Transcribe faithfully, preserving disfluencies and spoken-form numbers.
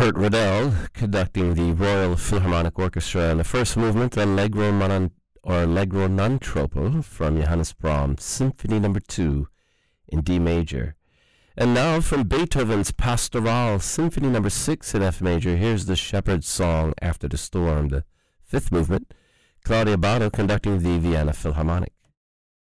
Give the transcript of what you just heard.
Kurt Riddell conducting the Royal Philharmonic Orchestra in the first movement, Allegro non, or Allegro non troppo from Johannes Brahms, Symphony Number Two in D major. And now from Beethoven's Pastoral, Symphony Number Six in F major, here's the Shepherd's Song After the Storm, the fifth movement, Claudio Abbado conducting the Vienna Philharmonic.